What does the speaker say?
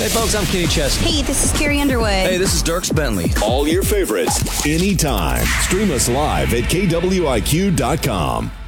Hey, folks, I'm Kenny Chesney. Hey, this is Carrie Underwood. Hey, this is Dierks Bentley. All your favorites, anytime. Stream us live at KWIQ.com.